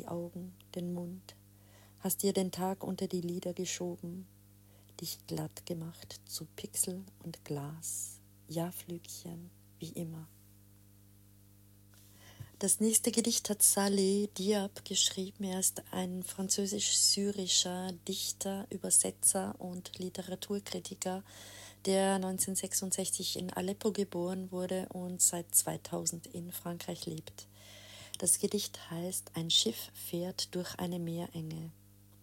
die Augen, den Mund, hast dir den Tag unter die Lider geschoben, dich glatt gemacht zu Pixel und Glas, ja Flügchen, wie immer. Das nächste Gedicht hat Saleh Diab geschrieben. Er ist ein französisch-syrischer Dichter, Übersetzer und Literaturkritiker, der 1966 in Aleppo geboren wurde und seit 2000 in Frankreich lebt. Das Gedicht heißt Ein Schiff fährt durch eine Meerenge.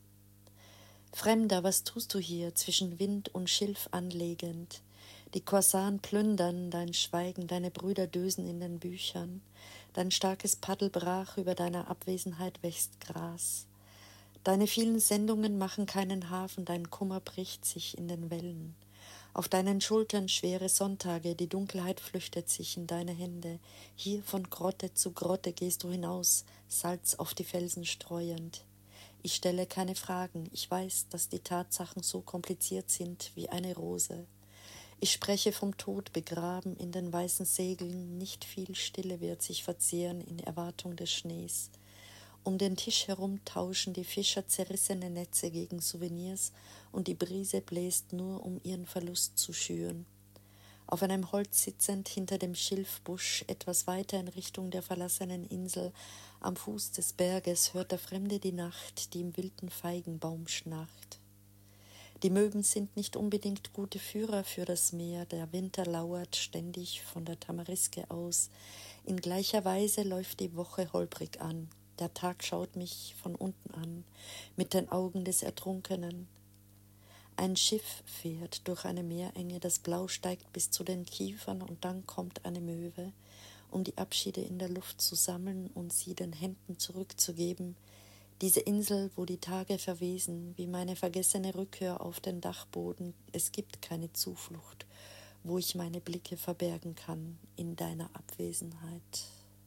Fremder, was tust du hier, zwischen Wind und Schilf anlegend? Die Korsaren plündern dein Schweigen, deine Brüder dösen in den Büchern. Dein starkes Paddel brach, über deiner Abwesenheit wächst Gras. Deine vielen Sendungen machen keinen Hafen, dein Kummer bricht sich in den Wellen. Auf deinen Schultern schwere Sonntage, die Dunkelheit flüchtet sich in deine Hände. Hier von Grotte zu Grotte gehst du hinaus, Salz auf die Felsen streuend. Ich stelle keine Fragen, ich weiß, dass die Tatsachen so kompliziert sind wie eine Rose. Ich spreche vom Tod begraben in den weißen Segeln, nicht viel Stille wird sich verzehren in Erwartung des Schnees. Um den Tisch herum tauschen die Fischer zerrissene Netze gegen Souvenirs und die Brise bläst nur, um ihren Verlust zu schüren. Auf einem Holz sitzend hinter dem Schilfbusch, etwas weiter in Richtung der verlassenen Insel, am Fuß des Berges hört der Fremde die Nacht, die im wilden Feigenbaum schnarcht. Die Möwen sind nicht unbedingt gute Führer für das Meer, der Winter lauert ständig von der Tamariske aus. In gleicher Weise läuft die Woche holprig an. Der Tag schaut mich von unten an, mit den Augen des Ertrunkenen. Ein Schiff fährt durch eine Meerenge, das Blau steigt bis zu den Kiefern und dann kommt eine Möwe, um die Abschiede in der Luft zu sammeln und sie den Händen zurückzugeben. Diese Insel, wo die Tage verwesen, wie meine vergessene Rückkehr auf den Dachboden, es gibt keine Zuflucht, wo ich meine Blicke verbergen kann in deiner Abwesenheit.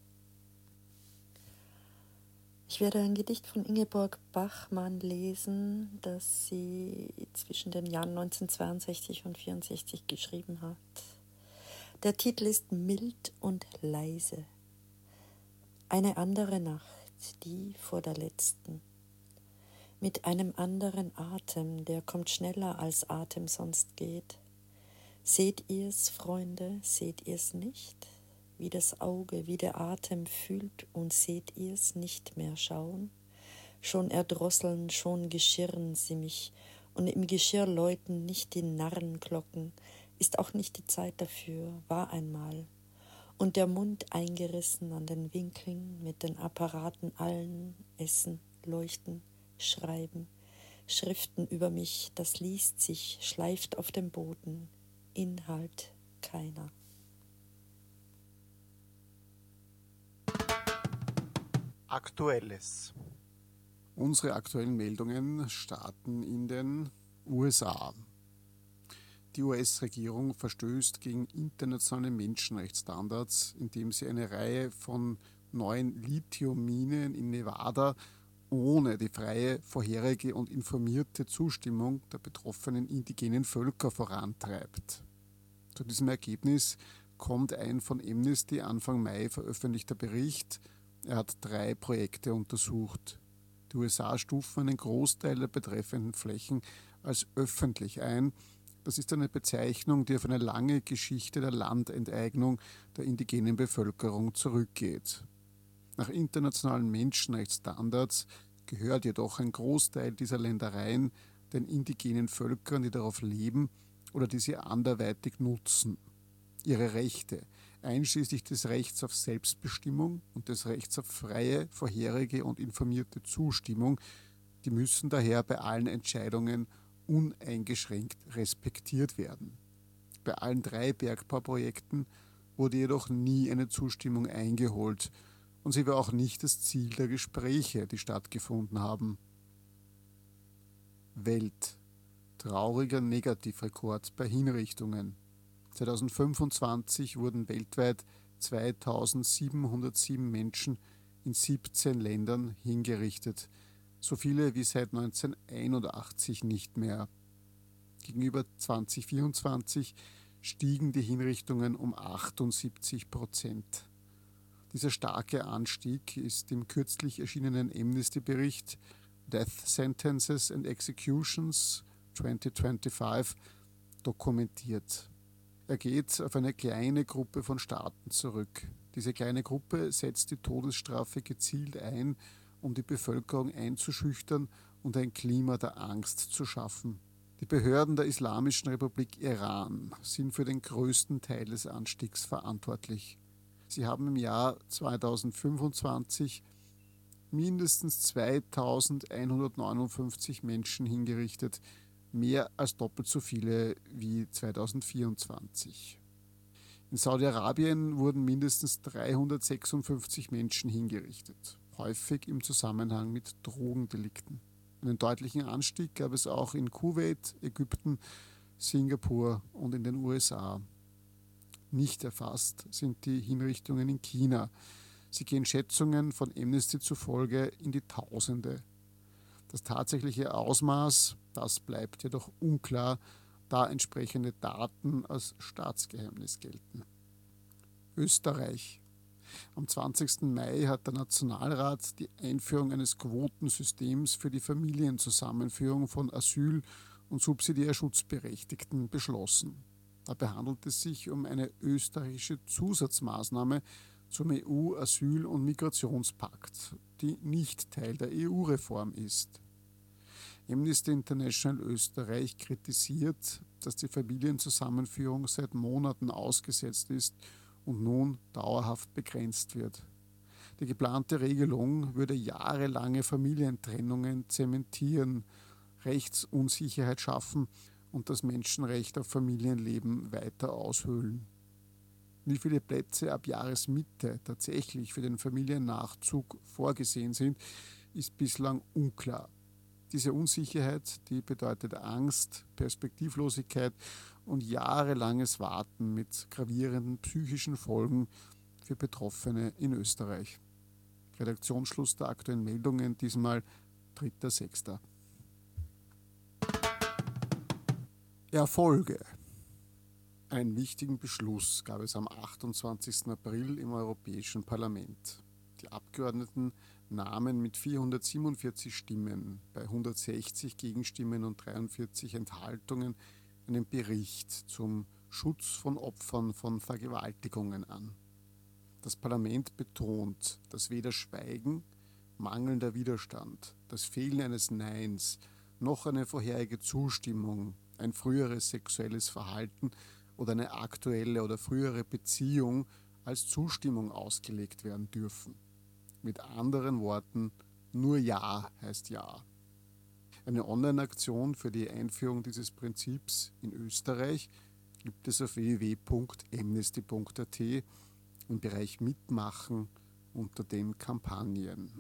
Ich werde ein Gedicht von Ingeborg Bachmann lesen, das sie zwischen den Jahren 1962 und 1964 geschrieben hat. Der Titel ist Mild und leise. Eine andere Nacht, die vor der letzten. Mit einem anderen Atem, der kommt schneller als Atem sonst geht. Seht ihr's, Freunde, seht ihr's nicht? Wie das Auge, wie der Atem fühlt und seht ihr's nicht mehr schauen? Schon erdrosseln, schon geschirren sie mich, und im Geschirr läuten nicht die Narrenglocken, ist auch nicht die Zeit dafür, war einmal. Und der Mund eingerissen an den Winkeln, mit den Apparaten allen, essen, leuchten, schreiben, Schriften über mich, das liest sich, schleift auf dem Boden, Inhalt keiner. Aktuelles. Unsere aktuellen Meldungen starten in den USA. Die US-Regierung verstößt gegen internationale Menschenrechtsstandards, indem sie eine Reihe von neuen Lithiumminen in Nevada ohne die freie, vorherige und informierte Zustimmung der betroffenen indigenen Völker vorantreibt. Zu diesem Ergebnis kommt ein von Amnesty Anfang Mai veröffentlichter Bericht. Er hat 3 Projekte untersucht. Die USA stufen einen Großteil der betreffenden Flächen als öffentlich ein. Das ist eine Bezeichnung, die auf eine lange Geschichte der Landenteignung der indigenen Bevölkerung zurückgeht. Nach internationalen Menschenrechtsstandards gehört jedoch ein Großteil dieser Ländereien den indigenen Völkern, die darauf leben oder die sie anderweitig nutzen. Ihre Rechte, einschließlich des Rechts auf Selbstbestimmung und des Rechts auf freie, vorherige und informierte Zustimmung, die müssen daher bei allen Entscheidungen uneingeschränkt respektiert werden. Bei allen 3 Bergbauprojekten wurde jedoch nie eine Zustimmung eingeholt und sie war auch nicht das Ziel der Gespräche, die stattgefunden haben. Welt. Trauriger Negativrekord bei Hinrichtungen. 2025 wurden weltweit 2707 Menschen in 17 Ländern hingerichtet, so viele wie seit 1981 nicht mehr. Gegenüber 2024 stiegen die Hinrichtungen um 78%. Dieser starke Anstieg ist im kürzlich erschienenen Amnesty-Bericht Death Sentences and Executions 2025 dokumentiert. Er geht auf eine kleine Gruppe von Staaten zurück. Diese kleine Gruppe setzt die Todesstrafe gezielt ein, um die Bevölkerung einzuschüchtern und ein Klima der Angst zu schaffen. Die Behörden der Islamischen Republik Iran sind für den größten Teil des Anstiegs verantwortlich. Sie haben im Jahr 2025 mindestens 2159 Menschen hingerichtet, mehr als doppelt so viele wie 2024. In Saudi-Arabien wurden mindestens 356 Menschen hingerichtet, häufig im Zusammenhang mit Drogendelikten. Einen deutlichen Anstieg gab es auch in Kuwait, Ägypten, Singapur und in den USA. Nicht erfasst sind die Hinrichtungen in China. Sie gehen Schätzungen von Amnesty zufolge in die Tausende. Das tatsächliche Ausmaß, das bleibt jedoch unklar, da entsprechende Daten als Staatsgeheimnis gelten. Österreich. Am 20. Mai hat der Nationalrat die Einführung eines Quotensystems für die Familienzusammenführung von Asyl- und subsidiär Schutzberechtigten beschlossen. Dabei handelt es sich um eine österreichische Zusatzmaßnahme zum EU-Asyl- und Migrationspakt, die nicht Teil der EU-Reform ist. Amnesty International Österreich kritisiert, dass die Familienzusammenführung seit Monaten ausgesetzt ist und nun dauerhaft begrenzt wird. Die geplante Regelung würde jahrelange Familientrennungen zementieren, Rechtsunsicherheit schaffen und das Menschenrecht auf Familienleben weiter aushöhlen. Wie viele Plätze ab Jahresmitte tatsächlich für den Familiennachzug vorgesehen sind, ist bislang unklar. Diese Unsicherheit, die bedeutet Angst, Perspektivlosigkeit und jahrelanges Warten mit gravierenden psychischen Folgen für Betroffene in Österreich. Redaktionsschluss der aktuellen Meldungen, diesmal 3.6. Erfolge. Einen wichtigen Beschluss gab es am 28. April im Europäischen Parlament. Die Abgeordneten nahmen mit 447 Stimmen bei 160 Gegenstimmen und 43 Enthaltungen einen Bericht zum Schutz von Opfern von Vergewaltigungen an. Das Parlament betont, dass weder Schweigen, mangelnder Widerstand, das Fehlen eines Neins noch eine vorherige Zustimmung, ein früheres sexuelles Verhalten oder eine aktuelle oder frühere Beziehung als Zustimmung ausgelegt werden dürfen. Mit anderen Worten, nur Ja heißt Ja. Eine Online-Aktion für die Einführung dieses Prinzips in Österreich gibt es auf www.amnesty.at im Bereich Mitmachen unter den Kampagnen.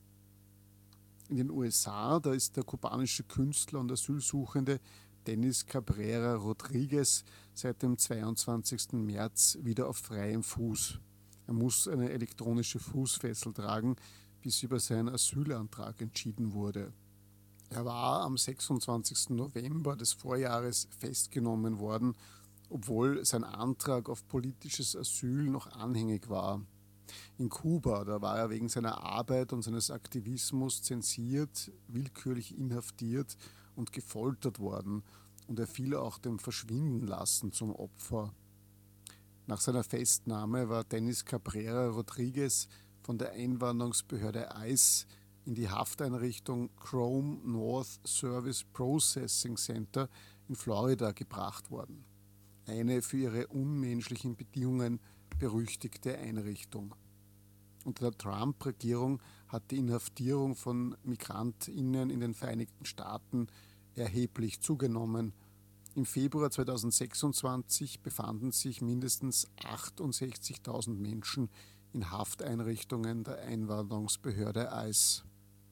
In den USA, da ist der kubanische Künstler und Asylsuchende Dennis Cabrera Rodriguez seit dem 22. März wieder auf freiem Fuß. Er muss eine elektronische Fußfessel tragen, bis über seinen Asylantrag entschieden wurde. Er war am 26. November des Vorjahres festgenommen worden, obwohl sein Antrag auf politisches Asyl noch anhängig war. In Kuba, da war er wegen seiner Arbeit und seines Aktivismus zensiert, willkürlich inhaftiert und gefoltert worden, und er fiel auch dem Verschwindenlassen zum Opfer. Nach seiner Festnahme war Dennis Cabrera Rodriguez von der Einwanderungsbehörde ICE in die Hafteinrichtung Chrome North Service Processing Center in Florida gebracht worden. Eine für ihre unmenschlichen Bedingungen berüchtigte Einrichtung. Unter der Trump-Regierung hat die Inhaftierung von MigrantInnen in den Vereinigten Staaten erheblich zugenommen. Im Februar 2026 befanden sich mindestens 68.000 Menschen in Hafteinrichtungen der Einwanderungsbehörde ICE.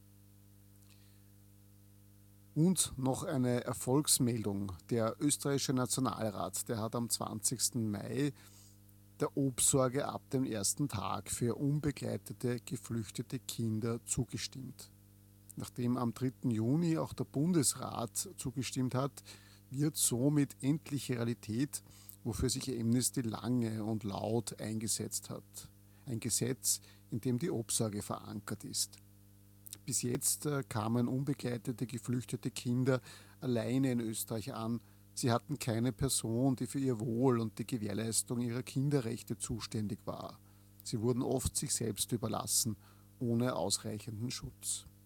Und noch eine Erfolgsmeldung. Der österreichische Nationalrat, der hat am 20. Mai der Obsorge ab dem ersten Tag für unbegleitete, geflüchtete Kinder zugestimmt. Nachdem am 3. Juni auch der Bundesrat zugestimmt hat, wird somit endlich Realität, wofür sich Amnesty lange und laut eingesetzt hat. ein Gesetz, in dem die Obsorge verankert ist. Bis jetzt kamen unbegleitete geflüchtete Kinder alleine in Österreich an. Sie hatten keine Person, die für ihr Wohl und die Gewährleistung ihrer Kinderrechte zuständig war. Sie wurden oft sich selbst überlassen, ohne ausreichenden Schutz.